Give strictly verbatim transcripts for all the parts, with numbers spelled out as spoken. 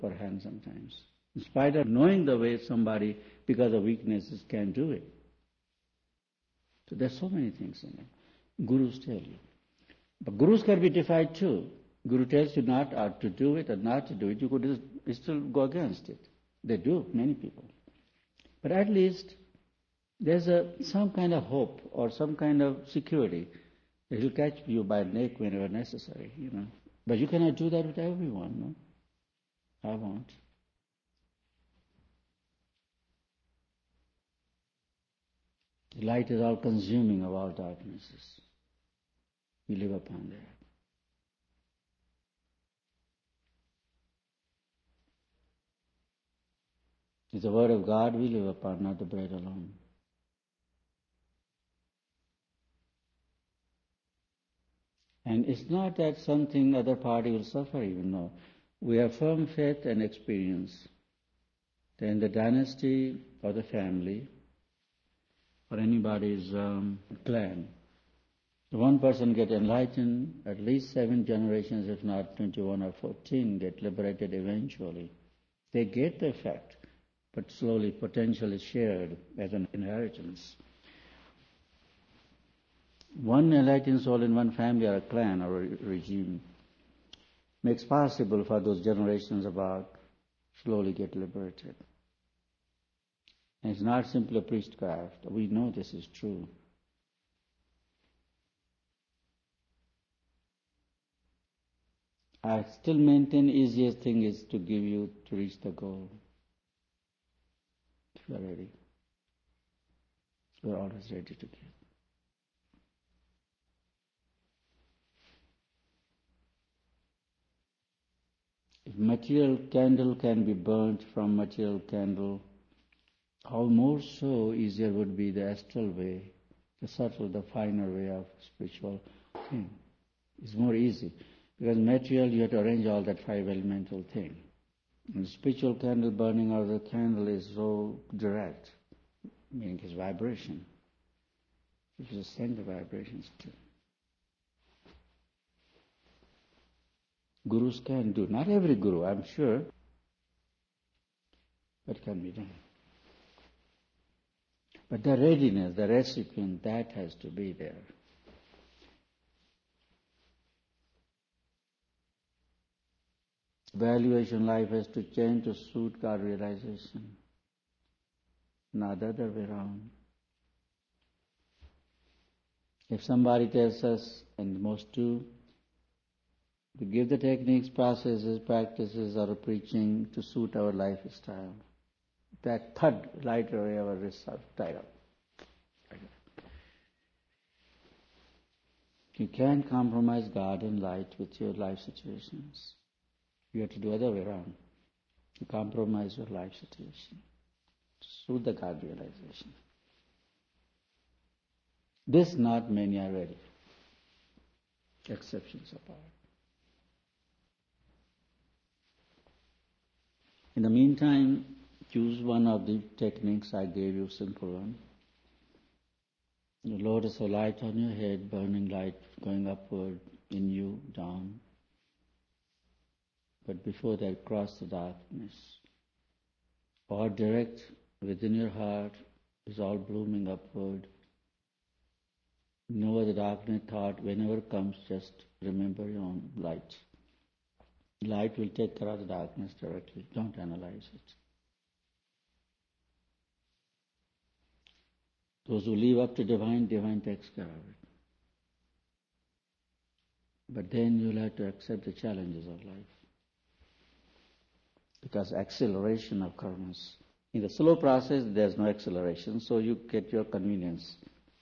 per hand sometimes. In spite of knowing the way somebody, because of weaknesses, can do it. So there's so many things in it. Gurus tell you. But gurus can be defied too. Guru tells you not uh, to do it or not to do it. You could still go against it. They do, many people. But at least there's a, some kind of hope or some kind of security that he'll catch you by the neck whenever necessary, you know. But you cannot do that with everyone, no? I won't. The light is all consuming of all darknesses. We live upon that. It's the word of God we live upon, not the bread alone. And it's not that something other party will suffer even, no. We have firm faith and experience that in the dynasty or the family or anybody's um, clan, one person get enlightened, at least seven generations, if not twenty-one or fourteen, get liberated eventually. They get the effect, but slowly potential is shared as an inheritance. One enlightened soul in one family or a clan or a regime makes possible for those generations about slowly get liberated. And it's not simply a priestcraft. We know this is true. I still maintain the easiest thing is to give you to reach the goal. If you are ready. We are always ready to give. If material candle can be burnt from material candle, how more so easier would be the astral way, the subtle, the finer way of spiritual thing. It's more easy. Because material, you have to arrange all that five elemental thing. And spiritual candle burning out of the candle is so direct, meaning it's vibration. You just send the vibrations too. Gurus can do, not every guru, I'm sure, but can be done. But the readiness, the recipient, that has to be there. Valuation life has to change to suit God realization, not the other way around. If somebody tells us, and most do, to give the techniques, processes, practices, or preaching to suit our lifestyle, that thud light away our wrists are tied up. You can't compromise God and light with your life situations. You have to do the other way around. You compromise your life situation to suit the God realization. This not many are ready. Exceptions apart. In the meantime, choose one of the techniques I gave you, simple one. The lotus of light on your head, burning light going upward, in you, down. But before that, cross the darkness. Or direct within your heart is all blooming upward. No other darkness thought, whenever it comes, just remember your own light. Light will take care of the darkness directly. Don't analyze it. Those who live up to divine, divine takes care of it. But then you'll have to accept the challenges of life. Because acceleration of karmas. In the slow process, there's no acceleration, so you get your convenience.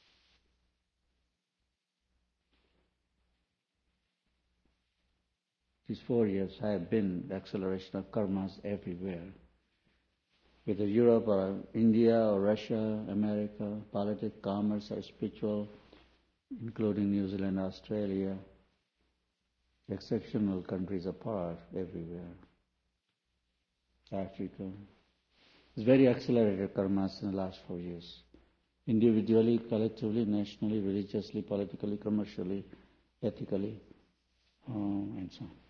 These four years have been the acceleration of karmas everywhere. Whether Europe or India or Russia, America, politics, commerce or spiritual, including New Zealand, Australia, exceptional countries apart, everywhere. Africa. It's very accelerated karmas in the last four years. Individually, collectively, nationally, religiously, politically, commercially, ethically, uh, and so on.